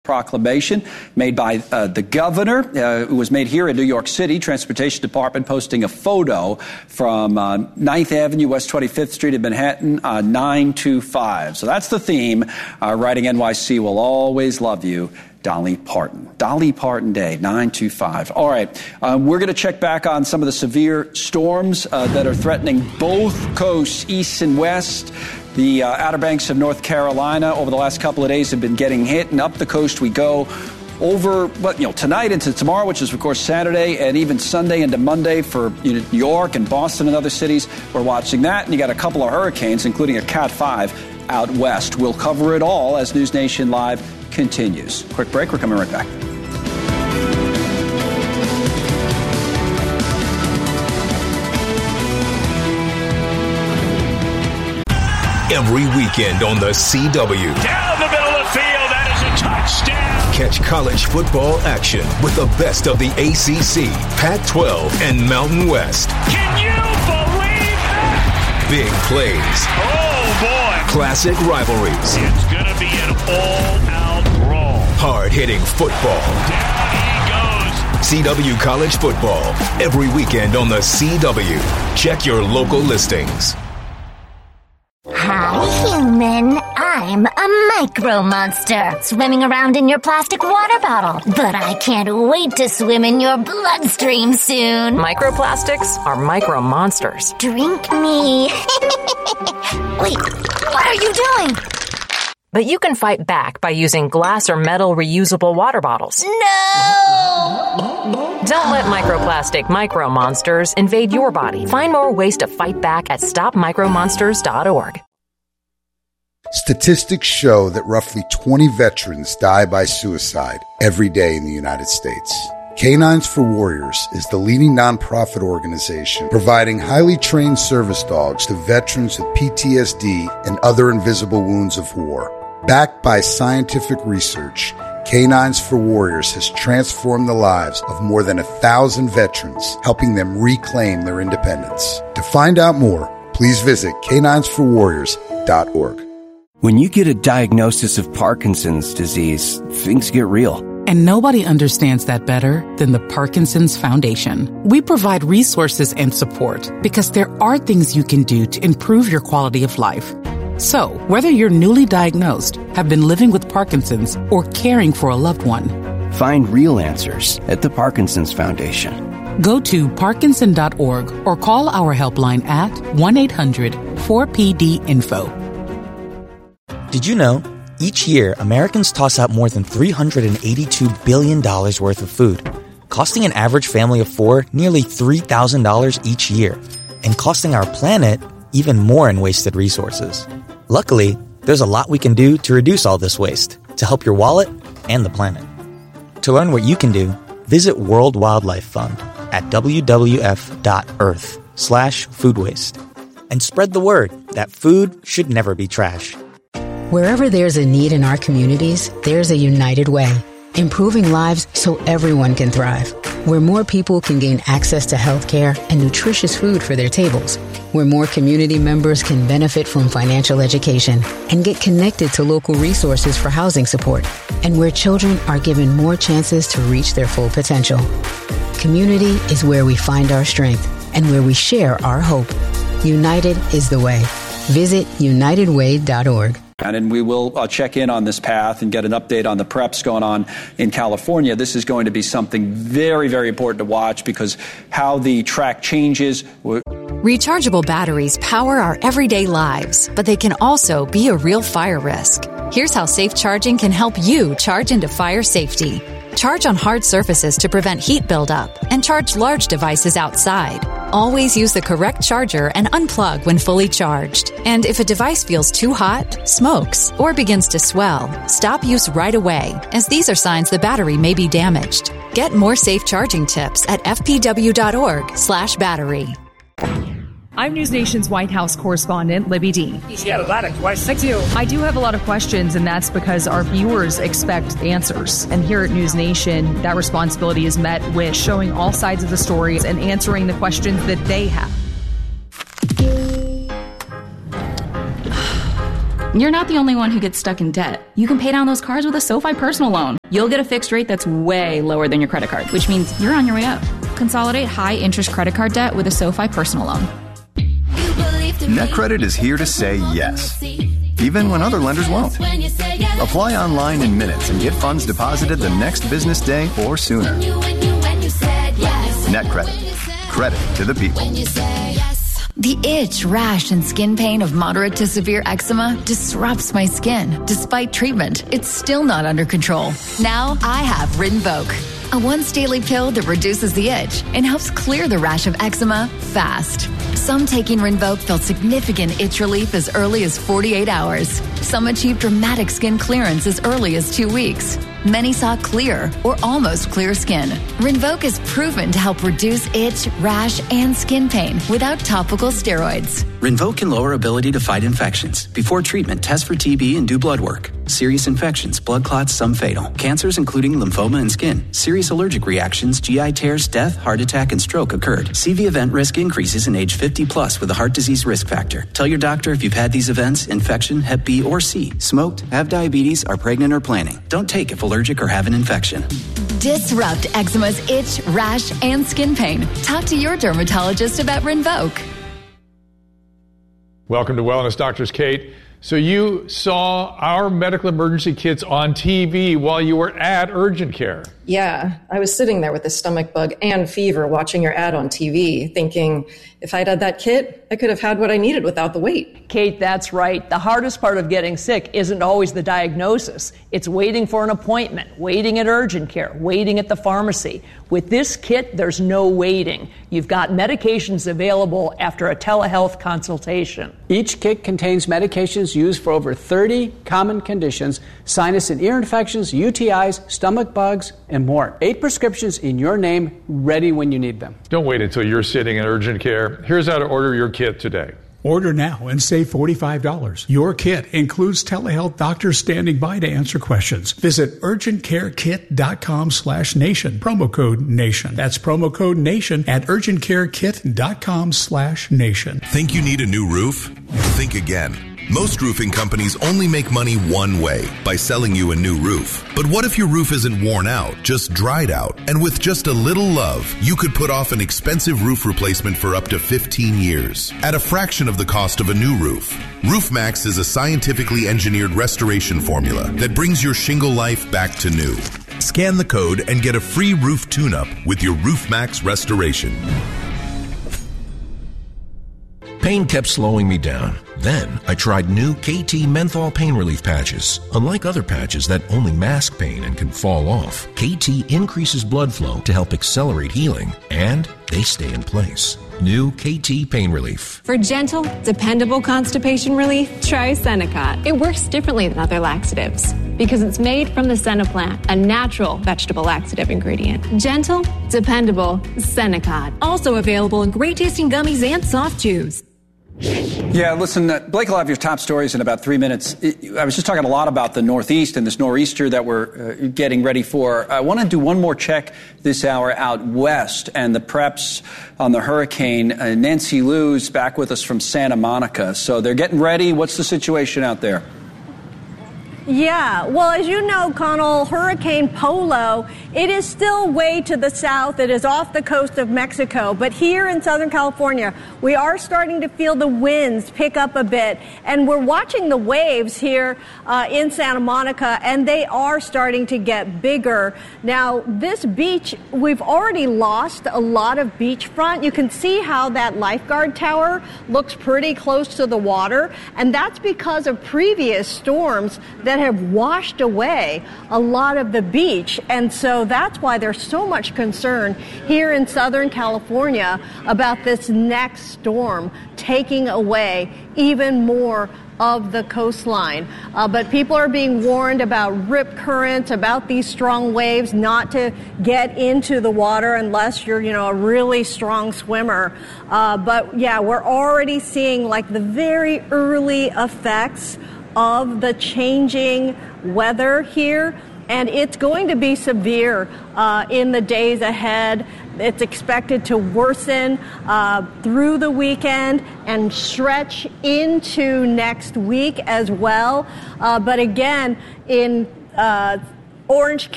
Proclamation made by the governor. It was made here in New York City. Transportation Department posting a photo from 9th Avenue, West 25th Street in Manhattan, 925. So that's the theme. Writing NYC will always love you. Dolly Parton. Dolly Parton Day, 925. All right. We're going to check back on some of the severe storms that are threatening both coasts, east and west. The Outer Banks of North Carolina over the last couple of days have been getting hit, and up the coast we go over tonight into tomorrow, which is, of course, Saturday, and even Sunday into Monday for New York and Boston and other cities. We're watching that, and you got a couple of hurricanes, including a Cat 5 out west. We'll cover it all as News Nation Live continues. Quick break. We're coming right back. Every weekend on the CW. Down the middle of the field, that is a touchdown. Catch college football action with the best of the ACC, Pac-12, and Mountain West. Can you believe that? Big plays. Oh, boy. Classic rivalries. It's going to be an all-out brawl. Hard-hitting football. Down he goes. CW College Football. Every weekend on the CW. Check your local listings. Hi, human. I'm a micro monster swimming around in your plastic water bottle. But I can't wait to swim in your bloodstream soon. Microplastics are micro monsters. Drink me. Wait, what are you doing? But you can fight back by using glass or metal reusable water bottles. No! Don't let microplastic micro monsters invade your body. Find more ways to fight back at stopmicromonsters.org. Statistics show that roughly 20 veterans die by suicide every day in the United States. Canines for Warriors is the leading nonprofit organization providing highly trained service dogs to veterans with PTSD and other invisible wounds of war. Backed by scientific research, Canines for Warriors has transformed the lives of more than 1,000 veterans, helping them reclaim their independence. To find out more, please visit caninesforwarriors.org. When you get a diagnosis of Parkinson's disease, things get real. And nobody understands that better than the Parkinson's Foundation. We provide resources and support because there are things you can do to improve your quality of life. So, whether you're newly diagnosed, have been living with Parkinson's, or caring for a loved one, find real answers at the Parkinson's Foundation. Go to parkinson.org or call our helpline at 1-800-4PD-INFO. Did you know, each year, Americans toss out more than $382 billion worth of food, costing an average family of four nearly $3,000 each year, and costing our planet even more in wasted resources. Luckily, there's a lot we can do to reduce all this waste, to help your wallet and the planet. To learn what you can do, visit World Wildlife Fund at wwf.earth/food waste. And spread the word that food should never be trash. Wherever there's a need in our communities, there's a United Way, improving lives so everyone can thrive. Where more people can gain access to health care and nutritious food for their tables. Where more community members can benefit from financial education and get connected to local resources for housing support. And where children are given more chances to reach their full potential. Community is where we find our strength and where we share our hope. United is the way. Visit unitedway.org. And we will check in on this path and get an update on the preps going on in California. This is going to be something very, very important to watch because how the track changes. Rechargeable batteries power our everyday lives, but they can also be a real fire risk. Here's how safe charging can help you charge into fire safety. Charge on hard surfaces to prevent heat buildup and charge large devices outside. Always use the correct charger and unplug when fully charged. And if a device feels too hot, smokes, or begins to swell, stop use right away, as these are signs the battery may be damaged. Get more safe charging tips at fpw.org/battery. I'm News Nation's White House correspondent, Libby Dean. She had a lot of questions. I do have a lot of questions, and that's because our viewers expect answers. And here at News Nation, that responsibility is met with showing all sides of the story and answering the questions that they have. You're not the only one who gets stuck in debt. You can pay down those cars with a SoFi personal loan. You'll get a fixed rate that's way lower than your credit card, which means you're on your way up. Consolidate high-interest credit card debt with a SoFi personal loan. NetCredit is here to say yes, even when other lenders won't. Apply online in minutes and get funds deposited the next business day or sooner. NetCredit. Credit to the people. The itch, rash, and skin pain of moderate to severe eczema disrupts my skin. Despite treatment, it's still not under control. Now I have Rinvoq, a once-daily pill that reduces the itch and helps clear the rash of eczema fast. Some taking Rinvoq felt significant itch relief as early as 48 hours. Some achieved dramatic skin clearance as early as 2 weeks. Many saw clear or almost clear skin. Rinvoq is proven to help reduce itch, rash, and skin pain without topical steroids. Rinvoq can lower ability to fight infections. Before treatment, test for TB and do blood work. Serious infections, blood clots, some fatal. Cancers including lymphoma and skin. Serious allergic reactions, GI tears, death, heart attack, and stroke occurred. CV event risk increases in age 50 plus with a heart disease risk factor. Tell your doctor if you've had these events, infection, Hep B or C, smoked, have diabetes, are pregnant or planning. Don't take if allergic or have an infection. Disrupt eczema's itch, rash, and skin pain. Talk to your dermatologist about Rinvoq. Welcome to Wellness Doctors, Kate. So you saw our medical emergency kits on TV while you were at urgent care. Yeah, I was sitting there with a stomach bug and fever watching your ad on TV, thinking if I'd had that kit, I could have had what I needed without the wait. Kate, that's right. The hardest part of getting sick isn't always the diagnosis. It's waiting for an appointment, waiting at urgent care, waiting at the pharmacy. With this kit, there's no waiting. You've got medications available after a telehealth consultation. Each kit contains medications used for over 30 common conditions: sinus and ear infections, UTIs, stomach bugs, and more. 8 prescriptions in your name, ready when you need them. Don't wait until you're sitting in urgent care. Here's how to order your kit today. Order now and save $45. Your kit includes telehealth doctors standing by to answer questions. Visit urgentcarekit.com/nation. Promo code NATION. That's promo code NATION at urgentcarekit.com/nation. Think you need a new roof? Think again. Most roofing companies only make money one way, by selling you a new roof. But what if your roof isn't worn out, just dried out? And with just a little love, you could put off an expensive roof replacement for up to 15 years at a fraction of the cost of a new roof. RoofMax is a scientifically engineered restoration formula that brings your shingle life back to new. Scan the code and get a free roof tune-up with your RoofMax restoration. Pain kept slowing me down. Then I tried new KT Menthol Pain Relief Patches. Unlike other patches that only mask pain and can fall off, KT increases blood flow to help accelerate healing, and they stay in place. New KT Pain Relief. For gentle, dependable constipation relief, try Senokot. It works differently than other laxatives because it's made from the senna plant, a natural vegetable laxative ingredient. Gentle, dependable Senokot. Also available in great-tasting gummies and soft chews. Yeah, listen, Blake will have your top stories in about 3 minutes. I was just talking a lot about the Northeast and this nor'easter that we're getting ready for. I want to do one more check this hour out west and the preps on the hurricane. Nancy Liu's back with us from Santa Monica. So they're getting ready. What's the situation out there? Yeah, well, as you know, Connell, Hurricane Polo, it is still way to the south. It is off the coast of Mexico. But here in Southern California, we are starting to feel the winds pick up a bit. And we're watching the waves here in Santa Monica, and they are starting to get bigger. Now, this beach, we've already lost a lot of beachfront. You can see how that lifeguard tower looks pretty close to the water. And that's because of previous storms that have washed away a lot of the beach. And so that's why there's so much concern here in Southern California about this next storm taking away even more of the coastline. But people are being warned about rip currents, about these strong waves, not to get into the water unless you're, a really strong swimmer. But yeah, we're already seeing like the very early effects of the changing weather here. and it's going to be severe in the days ahead. It's expected to worsen through the weekend and stretch into next week as well. But again, in Orange